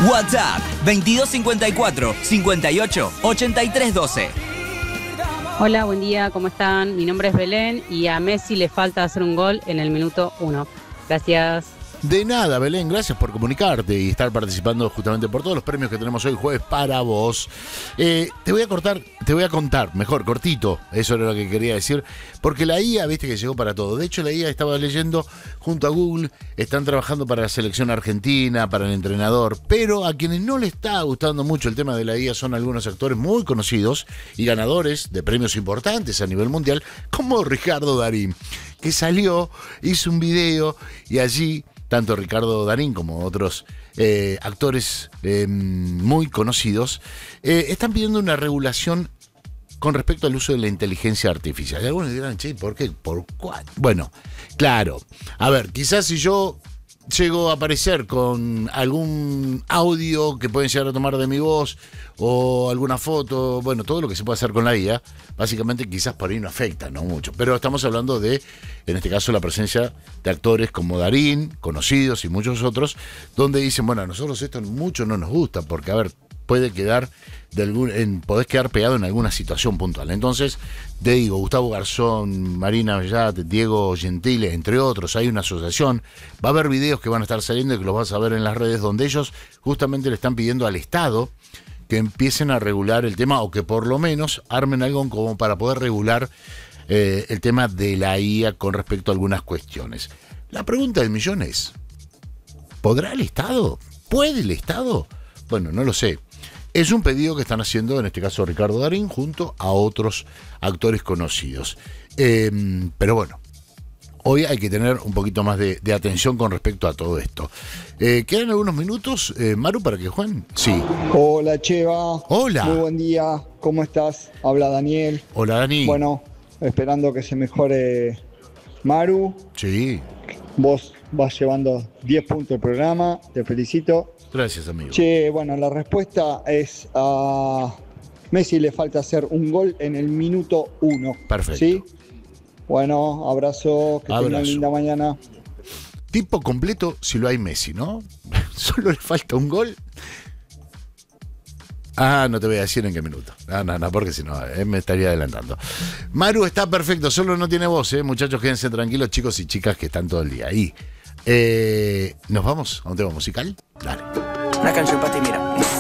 WhatsApp 2254 58 83 12. Hola, buen día, ¿cómo están? Mi nombre es Belén y a Messi le falta hacer un gol en el minuto 1. Gracias. De nada, Belén, gracias por comunicarte y estar participando justamente por todos los premios que tenemos hoy jueves para vos. Te voy a contar, mejor, cortito, eso era lo que quería decir, porque la IA, viste que llegó para todo. De hecho, la IA estaba leyendo junto a Google, están trabajando para la selección argentina, para el entrenador, pero a quienes no le está gustando mucho el tema de la IA son algunos actores muy conocidos y ganadores de premios importantes a nivel mundial, como Ricardo Darín, que salió, hizo un video y allí tanto Ricardo Darín como otros actores muy conocidos están pidiendo una regulación con respecto al uso de la inteligencia artificial. Y algunos dirán, che, ¿por qué? ¿Por cuál? Bueno, claro. A ver, quizás si yo llego a aparecer con algún audio que pueden llegar a tomar de mi voz o alguna foto, bueno, todo lo que se puede hacer con la IA, básicamente quizás por ahí no afecta, no mucho. Pero estamos hablando de, en este caso, la presencia de actores como Darín, conocidos y muchos otros, donde dicen, bueno, a nosotros esto mucho no nos gusta, porque, a ver, podés quedar pegado en alguna situación puntual. Entonces, te digo, Gustavo Garzón, Marina Bellat, Diego Gentile, entre otros, hay una asociación, va a haber videos que van a estar saliendo y que los vas a ver en las redes, donde ellos justamente le están pidiendo al Estado que empiecen a regular el tema, o que por lo menos armen algo como para poder regular el tema de la IA con respecto a algunas cuestiones. La pregunta del millón es, ¿podrá el Estado? ¿Puede el Estado? Bueno, no lo sé. Es un pedido que están haciendo, en este caso Ricardo Darín, junto a otros actores conocidos. Pero bueno, hoy hay que tener un poquito más de atención con respecto a todo esto. ¿Quedan algunos minutos, Maru, para que Juan? Sí. Hola, Cheva. Hola. Muy buen día. ¿Cómo estás? Habla Daniel. Hola, Dani. Bueno, esperando que se mejore Maru. Sí. Vos vas llevando 10 puntos el programa. Te felicito. Gracias, amigo. Che, bueno, la respuesta es a Messi le falta hacer un gol en el minuto 1. Perfecto. ¿Sí? Bueno, abrazo, que tengan linda mañana. Tipo completo si lo hay Messi, ¿no? Solo le falta un gol. Ah, no te voy a decir en qué minuto. No, porque si no, me estaría adelantando. Maru está perfecto, solo no tiene voz, muchachos, quédense tranquilos, chicos y chicas que están todo el día ahí. ¿Nos vamos a un tema musical? Dale. Una canción para ti, mira.